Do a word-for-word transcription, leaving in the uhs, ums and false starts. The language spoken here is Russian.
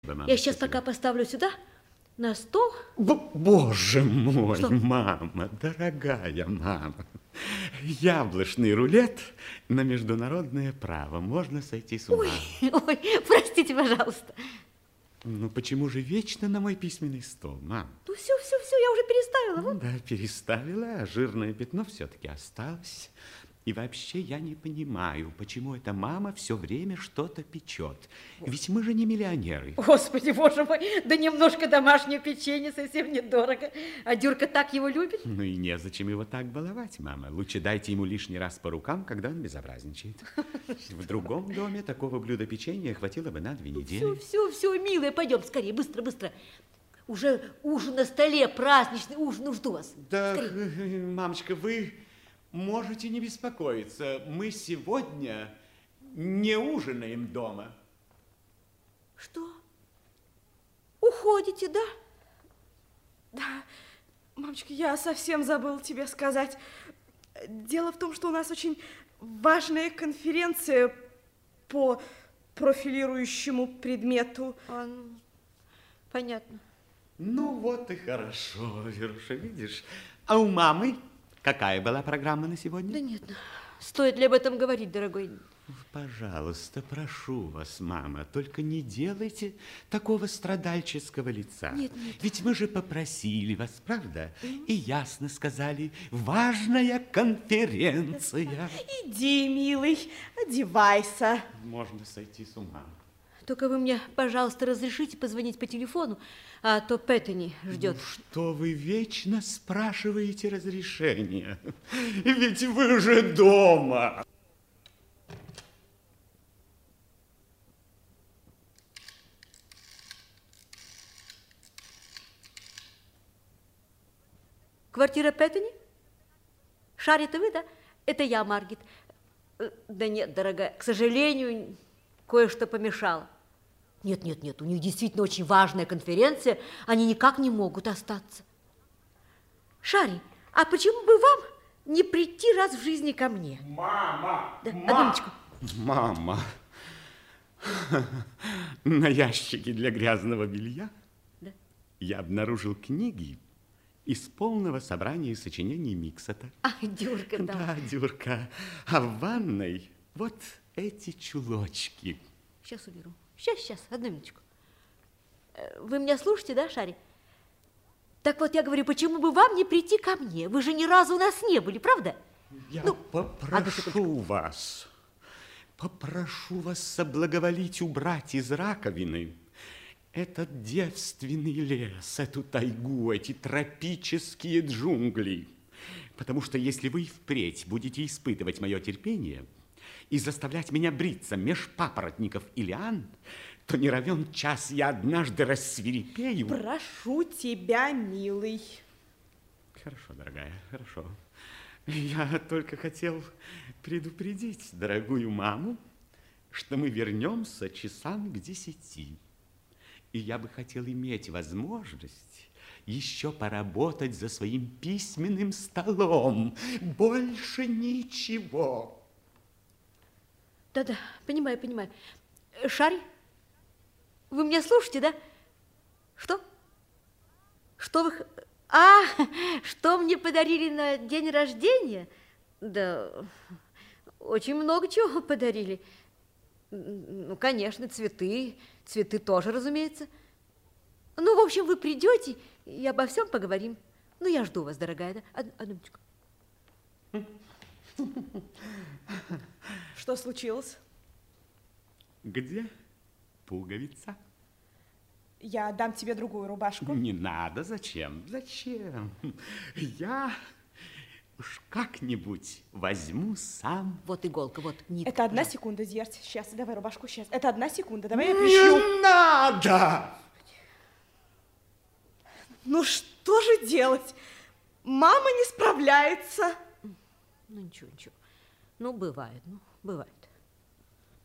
Я сейчас пока поставлю сюда, на стол. Б Боже мой, Что? мама, дорогая мама. Яблочный рулет на международное право. Можно сойти с ума. Ой, ой, простите, пожалуйста. Ну, почему же вечно на мой письменный стол, мам? Ну, все, все, все, я уже переставила. Вот. Да, переставила, а жирное пятно все-таки осталось. И вообще я не понимаю, почему эта мама все время что-то печет. Ведь мы же не миллионеры. Господи, боже мой, да немножко домашнее печенье совсем недорого. А Дюрка так его любит. Ну и незачем его так баловать, мама. Лучше дайте ему лишний раз по рукам, когда он безобразничает. В другом доме такого блюда печенья хватило бы на две недели. Все, все, все, милая, пойдем скорее, быстро, быстро. Уже ужин на столе, праздничный ужин, ну, жду вас. Да, Скорей. мамочка, вы можете не беспокоиться. Мы сегодня не ужинаем дома. Что? Уходите, да? Да, мамочка, я совсем забыла тебе сказать. Дело в том, что у нас очень важная конференция по профилирующему предмету. А, ну, понятно. Ну вот и хорошо, Веруша, видишь. А у мамы какая была программа на сегодня? Да нет, стоит ли об этом говорить, дорогой? Пожалуйста, прошу вас, мама, только не делайте такого страдальческого лица. Нет, нет. Ведь мы же попросили вас, правда? Mm. И ясно сказали, важная конференция. Иди, милый, одевайся. Можно сойти с ума. Только вы мне, пожалуйста, разрешите позвонить по телефону, а то Петтани ждет. Ну, что вы вечно спрашиваете разрешения? Ведь вы же дома. Квартира Петтани? Шарри, это вы, да? Это я, Маргит. Да нет, дорогая, к сожалению, кое-что помешало. Нет, нет, нет, у них действительно очень важная конференция, они никак не могут остаться. Шарри, а почему бы вам не прийти раз в жизни ко мне? Мама! Да, Ма одну минуточку. Мама! На ящике для грязного белья Да? я обнаружил книги из полного собрания сочинений Миксета. А, Дюрка, да. Да, Дюрка. А в ванной вот эти чулочки. Сейчас уберу. Сейчас, сейчас, одну минуточку. Вы меня слушаете, да, Шарри? Так вот, я говорю, почему бы вам не прийти ко мне? Вы же ни разу у нас не были, правда? Я Ну, попрошу вас, попрошу вас соблаговолить убрать из раковины этот девственный лес, эту тайгу, эти тропические джунгли. Потому что если вы впредь будете испытывать мое терпение и заставлять меня бриться меж папоротников и лиан, то не равен час я однажды рассвирепею. Прошу тебя, милый. Хорошо, дорогая, хорошо. Я только хотел предупредить дорогую маму, что мы вернемся часам к десяти. И я бы хотел иметь возможность еще поработать за своим письменным столом. Больше ничего. Да-да, понимаю, понимаю. Шарри, вы меня слушаете, да? Что? Что вы... А, что мне подарили на день рождения? Да, очень много чего подарили. Ну, конечно, цветы. Цветы тоже, разумеется. Ну, в общем, вы придете и обо всем поговорим. Ну, я жду вас, дорогая, да? Од- Одну минуточку. Что случилось? Где пуговица? Я дам тебе другую рубашку. Не надо, зачем? Зачем? Я уж как-нибудь возьму сам. Вот иголка, вот нитка. Это одна секунда, Зерць. Сейчас, давай рубашку, сейчас. Это одна секунда, давай я Не прищу. надо! Ну что же делать? Мама не справляется. Ну, ничего, ничего. Ну, бывает, ну, бывает.